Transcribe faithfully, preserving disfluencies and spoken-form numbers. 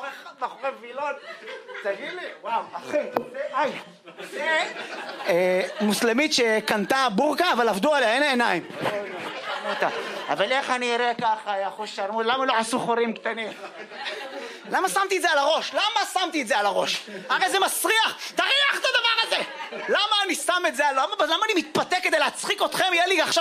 אחד מאחורי וילון. תגיד לי, וואו, אחי, זה, איי, זה... מוסלמית שקנתה בורקה, אבל עבדו עליה, אין עיניים. אבל איך אני אראה ככה, יא אחוז שרמוט? למה לא עשו חורים קטנים? למה שמתי את זה על הראש? למה שמתי את זה על הראש? הרי זה מסריח! תריח את הדבר הזה! למה אני שם את זה? למה, למה אני מתפתה כדי להצחיק אתכם? יהיה לי עכשיו